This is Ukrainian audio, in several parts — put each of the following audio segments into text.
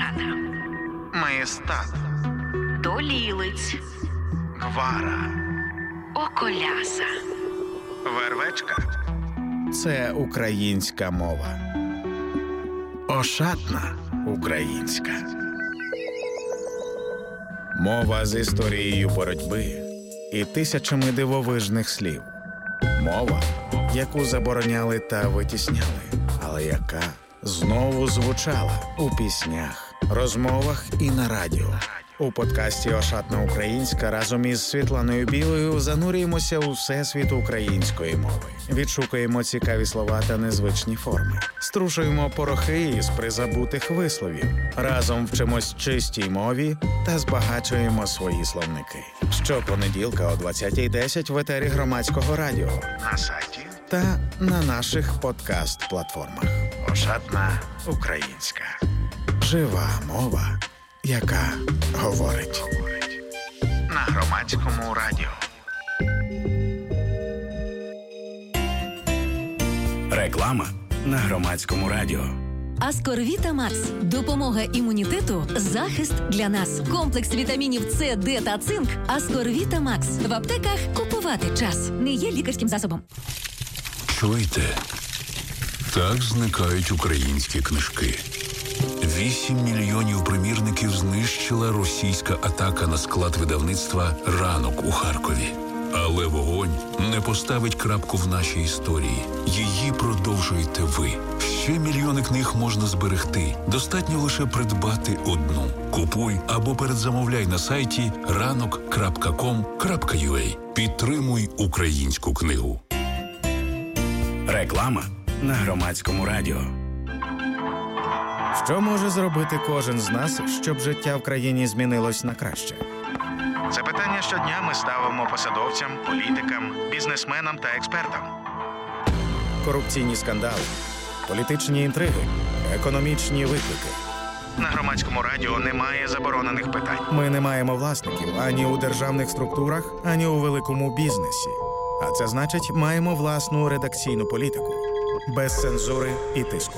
Ошата, Маєстат, Долілиць, Гвара, Околяса. Вервечка. Це українська мова. Ошатна українська. Мова з історією боротьби і тисячами дивовижних слів. Мова, яку забороняли та витісняли, але яка знову звучала у піснях, розмовах і на радіо. У подкасті «Ошатна українська» разом із Світланою Білою занурюємося у всесвіт української мови. Відшукуємо цікаві слова та незвичні форми. Струшуємо порохи із призабутих висловів. Разом вчимось чистій мові та збагачуємо свої словники. Щопонеділка о 20:10 в етері Громадського радіо. На сайті Та на наших подкаст-платформах. «Ошатна українська». Жива мова, яка говорить. на Громадському радіо. Реклама на Громадському радіо. Аскорвіта Макс. Допомога імунітету, захист для нас. Комплекс вітамінів С, Д та цинк. Аскорвіта Макс. В аптеках купувати час. Не є лікарським засобом. Чуєте? Так зникають українські книжки. 8 мільйонів примірників знищила російська атака на склад видавництва «Ранок» у Харкові. Але вогонь не поставить крапку в нашій історії. Її продовжуєте ви. Ще мільйони книг можна зберегти. Достатньо лише придбати одну. Купуй або передзамовляй на сайті ranok.com.ua. Підтримуй українську книгу. Реклама на Громадському радіо. Що може зробити кожен з нас, щоб життя в країні змінилось на краще? Це питання щодня ми ставимо посадовцям, політикам, бізнесменам та експертам. Корупційні скандали, політичні інтриги, економічні виклики. На Громадському радіо немає заборонених питань. Ми не маємо власників ані у державних структурах, ані у великому бізнесі. А це значить, маємо власну редакційну політику. Без цензури і тиску.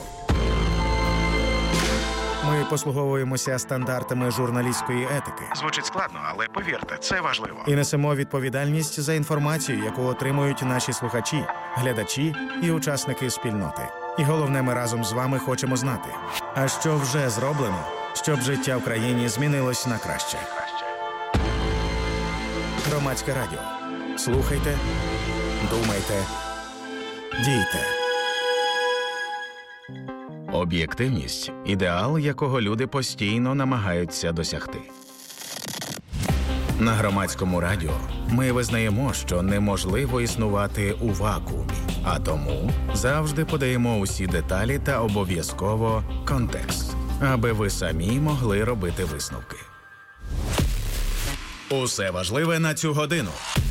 Ми послуговуємося стандартами журналістської етики. Звучить складно, але повірте, це важливо. І несемо відповідальність за інформацію, яку отримують наші слухачі, глядачі і учасники спільноти. І головне, ми разом з вами хочемо знати, а що вже зроблено, щоб життя в країні змінилось на краще. Громадське радіо. Слухайте, думайте, дійте. Об'єктивність – ідеал, якого люди постійно намагаються досягти. На Громадському радіо ми визнаємо, що неможливо існувати у вакуумі, а тому завжди подаємо усі деталі та обов'язково контекст, аби ви самі могли робити висновки. Усе важливе на цю годину.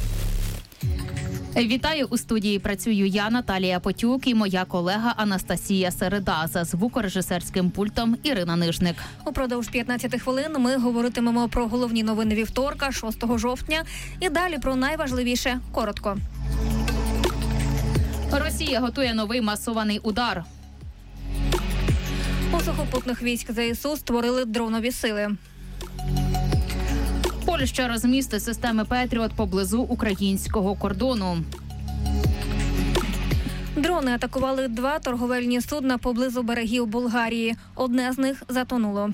Вітаю, у студії працюю я, Наталія Потюк, і моя колега Анастасія Середа, за звукорежисерським пультом Ірина Нижник. Упродовж 15 хвилин ми говоритимемо про головні новини вівторка, 6 жовтня, і далі про найважливіше коротко. Росія готує новий масований удар. У сухопутних військ ЗСУ створили дронові сили. Польща розмістить системи «Петріот» поблизу українського кордону. Дрони атакували 2 торговельні судна поблизу берегів Болгарії. Одне з них затонуло.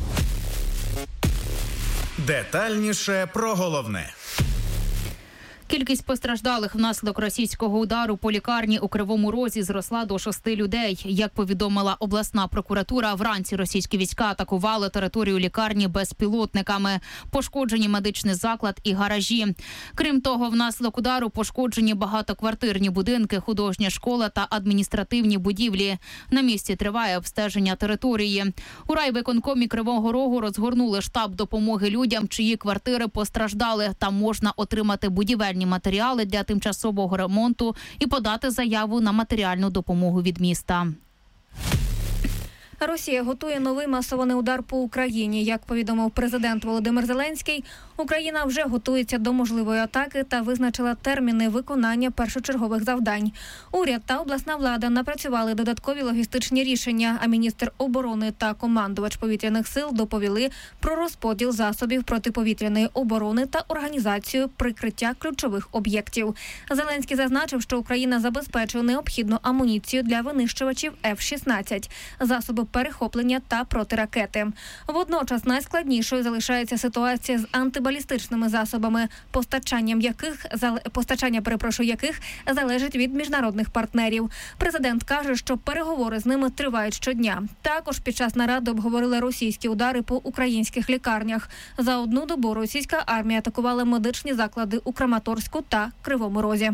Детальніше про головне. Кількість постраждалих внаслідок російського удару по лікарні у Кривому Розі зросла до 6 людей. Як повідомила обласна прокуратура, вранці російські війська атакували територію лікарні безпілотниками. Пошкоджені медичний заклад і гаражі. Крім того, внаслідок удару пошкоджені багатоквартирні будинки, художня школа та адміністративні будівлі. На місці триває обстеження території. У райвиконкомі Кривого Рогу розгорнули штаб допомоги людям, чиї квартири постраждали. Там можна отримати будівельні матеріали для тимчасового ремонту і подати заяву на матеріальну допомогу від міста. Росія готує новий масований удар по Україні. Як повідомив президент Володимир Зеленський, Україна вже готується до можливої атаки та визначила терміни виконання першочергових завдань. Уряд та обласна влада напрацювали додаткові логістичні рішення, а міністр оборони та командувач повітряних сил доповіли про розподіл засобів протиповітряної оборони та організацію прикриття ключових об'єктів. Зеленський зазначив, що Україна забезпечує необхідну амуніцію для винищувачів F-16, засоби перехоплення та протиракети. Водночас найскладнішою залишається ситуація з антибалістичними засобами, постачання яких залежить від міжнародних партнерів. Президент каже, що переговори з ними тривають щодня. Також під час наради обговорили російські удари по українських лікарнях. За одну добу російська армія атакувала медичні заклади у Краматорську та Кривому Розі.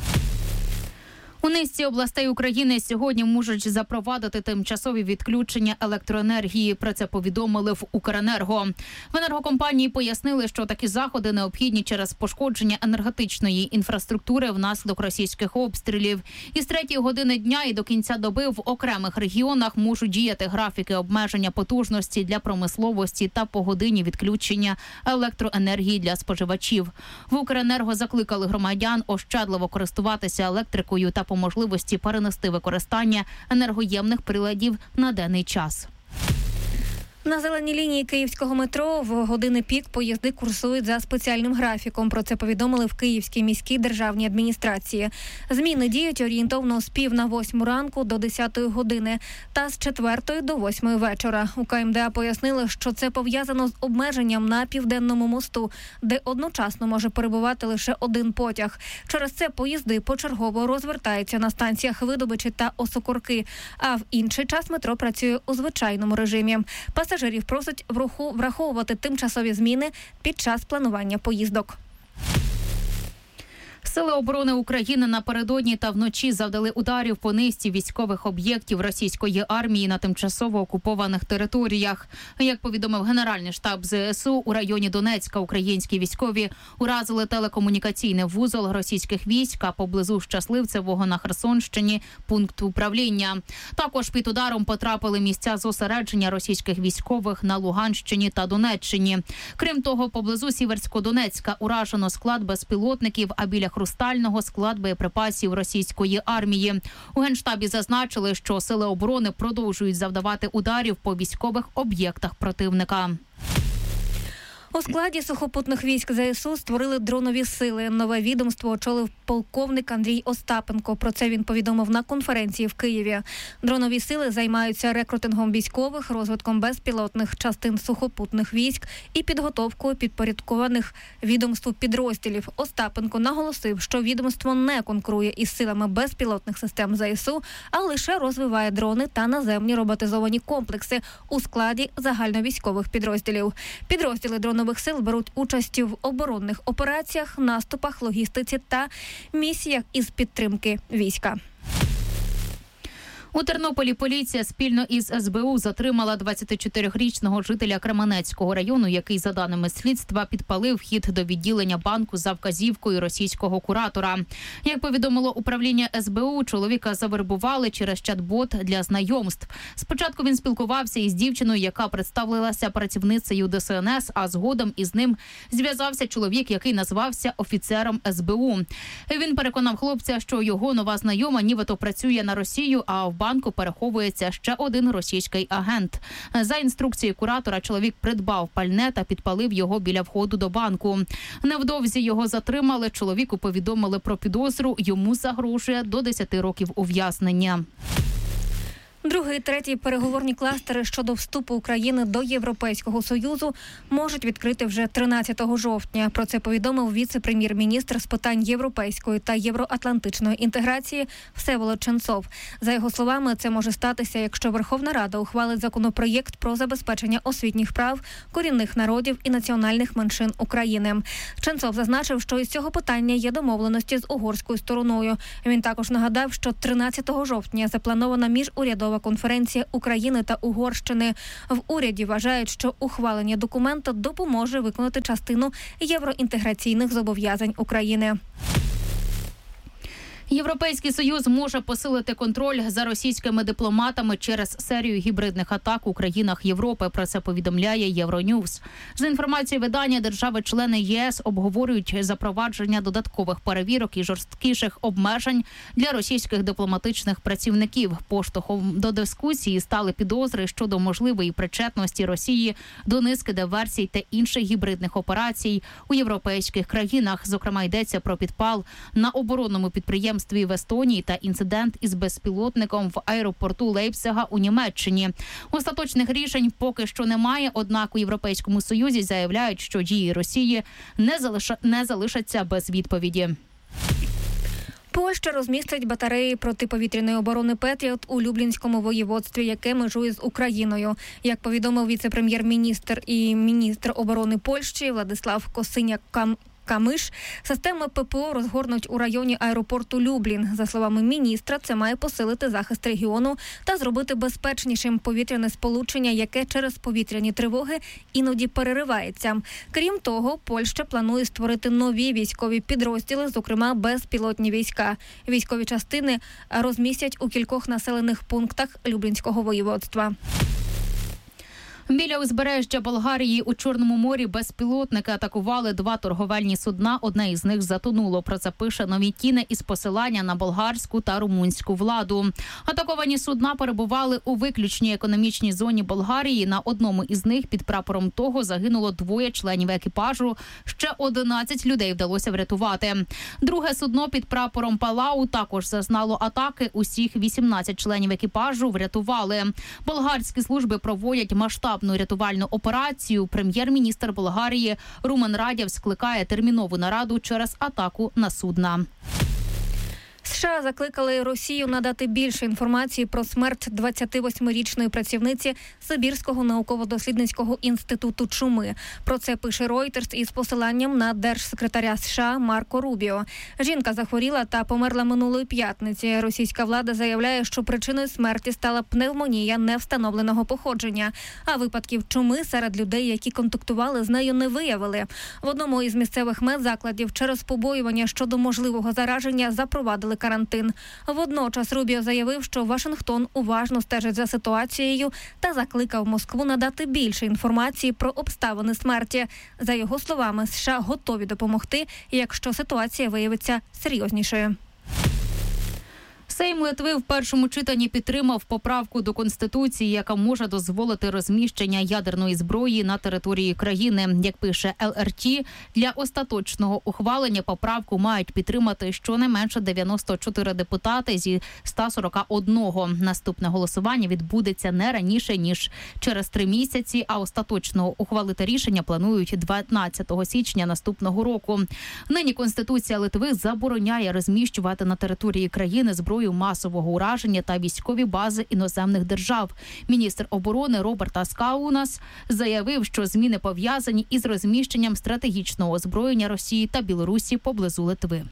У низці областей України сьогодні можуть запровадити тимчасові відключення електроенергії. Про це повідомили в Укренерго. В енергокомпанії пояснили, що такі заходи необхідні через пошкодження енергетичної інфраструктури внаслідок російських обстрілів. Із 3 години дня і до кінця доби в окремих регіонах можуть діяти графіки обмеження потужності для промисловості та погодинні відключення електроенергії для споживачів. В Укренерго закликали громадян ощадливо користуватися електрикою та по можливості перенести використання енергоємних приладів на денний час. На зеленій лінії київського метро в години пік поїзди курсують за спеціальним графіком. Про це повідомили в Київській міській державній адміністрації. Зміни діють орієнтовно з 7:45 ранку до 10 години та з 4 до 8 вечора. У КМДА пояснили, що це пов'язано з обмеженням на Південному мосту, де одночасно може перебувати лише один потяг. Через це поїзди почергово розвертаються на станціях Видобичі та Осокорки, а в інший час метро працює у звичайному режимі. Пасажирів просять враховувати тимчасові зміни під час планування поїздок. Сили оборони України напередодні та вночі завдали ударів по низці військових об'єктів російської армії на тимчасово окупованих територіях. Як повідомив Генеральний штаб ЗСУ, у районі Донецька українські військові уразили телекомунікаційний вузол російських військ, а поблизу Щасливцевого на Херсонщині – пункт управління. Також під ударом потрапили місця зосередження російських військових на Луганщині та Донеччині. Крім того, поблизу Сіверсько-Донецька уражено склад безпілотників, а біля Хрустального – склад боєприпасів російської армії. У Генштабі зазначили, що сили оборони продовжують завдавати ударів по військових об'єктах противника. У складі сухопутних військ ЗСУ створили дронові сили. Нове відомство очолив полковник Андрій Остапенко. Про це він повідомив на конференції в Києві. Дронові сили займаються рекрутингом військових, розвитком безпілотних частин сухопутних військ і підготовкою підпорядкованих відомству підрозділів. Остапенко наголосив, що відомство не конкурує із силами безпілотних систем ЗСУ, а лише розвиває дрони та наземні роботизовані комплекси у складі загальновійськових підрозділів. Підрозділи дронових сил беруть участь в оборонних операціях, наступах, логістиці та місіях із підтримки війська. У Тернополі поліція спільно із СБУ затримала 24-річного жителя Кременецького району, який, за даними слідства, підпалив вхід до відділення банку за вказівкою російського куратора. Як повідомило управління СБУ, чоловіка завербували через чат-бот для знайомств. Спочатку він спілкувався із дівчиною, яка представилася працівницею ДСНС, а згодом із ним зв'язався чоловік, який назвався офіцером СБУ. Він переконав хлопця, що його нова знайома нібито працює на Росію, а в банку переховується ще один російський агент. За інструкцією куратора чоловік придбав пальне та підпалив його біля входу до банку. Невдовзі його затримали, чоловіку повідомили про підозру, йому загрожує до 10 років ув'язнення. Другий, третій переговорні кластери щодо вступу України до Європейського Союзу можуть відкрити вже 13 жовтня. Про це повідомив віце-прем'єр-міністр з питань європейської та євроатлантичної інтеграції Всеволод Ченцов. За його словами, це може статися, якщо Верховна Рада ухвалить законопроєкт про забезпечення освітніх прав корінних народів і національних меншин України. Ченцов зазначив, що із цього питання є домовленості з угорською стороною. Він також нагадав, що 13 жовтня запланована міжурядова конференція України та Угорщини. В уряді вважають, що ухвалення документа допоможе виконати частину євроінтеграційних зобов'язань України. Європейський Союз може посилити контроль за російськими дипломатами через серію гібридних атак у країнах Європи. Про це повідомляє Євроньюз. За інформацією видання, держави-члени ЄС обговорюють запровадження додаткових перевірок і жорсткіших обмежень для російських дипломатичних працівників. Поштовхом до дискусії стали підозри щодо можливої причетності Росії до низки диверсій та інших гібридних операцій у європейських країнах. Зокрема, йдеться про підпал на оборонному підприємстві в Естонії та інцидент із безпілотником в аеропорту Лейпцига у Німеччині. Остаточних рішень поки що немає, однак у Європейському Союзі заявляють, що дії Росії не залишаться без відповіді. Польща розмістить батареї протиповітряної оборони «Петріот» у Люблінському воєводстві, яке межує з Україною. Як повідомив віце-прем'єр-міністр і міністр оборони Польщі Владислав Косиняк-Камиш, системи ППО розгорнуть у районі аеропорту Люблін. За словами міністра, це має посилити захист регіону та зробити безпечнішим повітряне сполучення, яке через повітряні тривоги іноді переривається. Крім того, Польща планує створити нові військові підрозділи, зокрема безпілотні війська. Військові частини розмістять у кількох населених пунктах Люблінського воєводства. Біля узбережжя Болгарії у Чорному морі безпілотники атакували 2 торговельні судна. Одне із них затонуло. Про це пише Нові Кіни із посилання на болгарську та румунську владу. Атаковані судна перебували у виключній економічній зоні Болгарії. На одному із них під прапором того загинуло 2 членів екіпажу. Ще 11 людей вдалося врятувати. Друге судно під прапором Палау також зазнало атаки. Усіх 18 членів екіпажу врятували. Болгарські служби проводять масштабну рятувальну операцію. Прем'єр-міністр Болгарії Румен Радєв скликає термінову нараду через атаку на судна. США закликали Росію надати більше інформації про смерть 28-річної працівниці Сибірського науково-дослідницького інституту чуми. Про це пише Reuters із посиланням на держсекретаря США Марко Рубіо. Жінка захворіла та померла минулої п'ятниці. Російська влада заявляє, що причиною смерті стала пневмонія невстановленого походження. А випадків чуми серед людей, які контактували з нею, не виявили. В одному із місцевих медзакладів через побоювання щодо можливого зараження запровадили карантин. Водночас Рубіо заявив, що Вашингтон уважно стежить за ситуацією та закликав Москву надати більше інформації про обставини смерті. За його словами, США готові допомогти, якщо ситуація виявиться серйознішою. Сейм Литви в першому читанні підтримав поправку до Конституції, яка може дозволити розміщення ядерної зброї на території країни. Як пише ЛРТ, для остаточного ухвалення поправку мають підтримати щонайменше 94 депутати зі 141. Наступне голосування відбудеться не раніше, ніж через 3 місяці, а остаточно ухвалити рішення планують 12 січня наступного року. Нині Конституція Литви забороняє розміщувати на території країни зброю масового ураження та військові бази іноземних держав. Міністр оборони Роберт Аскаунас заявив, що зміни пов'язані із розміщенням стратегічного озброєння Росії та Білорусі поблизу Литви.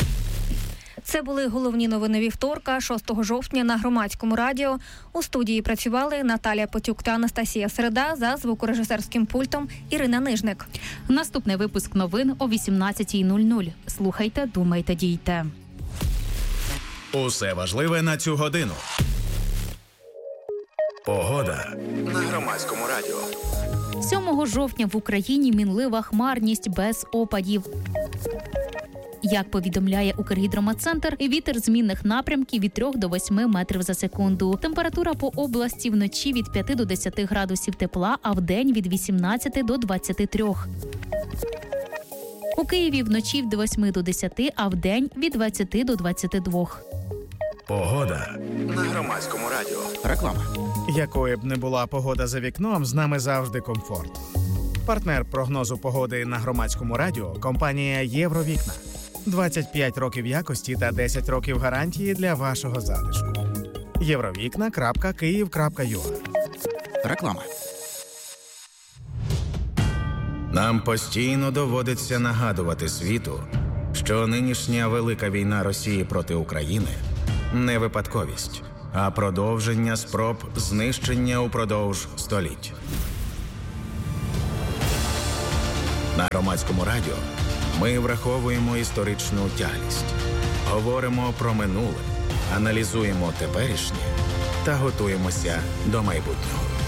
Це були головні новини вівторка, 6 жовтня на Громадському радіо. У студії працювали Наталія Потюк та Анастасія Середа, за звукорежисерським пультом Ірина Нижник. Наступний випуск новин о 18:00. Слухайте, думайте, дійте. Усе важливе на цю годину. Погода на Громадському радіо. 7 жовтня в Україні мінлива хмарність без опадів. Як повідомляє Укргідрометцентр, вітер змінних напрямків від 3 до 8 метрів за секунду. Температура по області вночі від 5 до 10 градусів тепла, а вдень від 18 до 23. У Києві вночі від 8 до 10, а вдень від 20 до 22. Погода на Громадському радіо. Реклама. Якою б не була погода за вікном, з нами завжди комфорт. Партнер прогнозу погоди на Громадському радіо – компанія «Євровікна». 25 років якості та 10 років гарантії для вашого затишку. Євровікна.Київ.ua. Реклама. Нам постійно доводиться нагадувати світу, що нинішня велика війна Росії проти України – не випадковість, а продовження спроб знищення упродовж століть. На Громадському радіо ми враховуємо історичну тяглість, Говоримо про минуле, аналізуємо теперішнє та готуємося до майбутнього.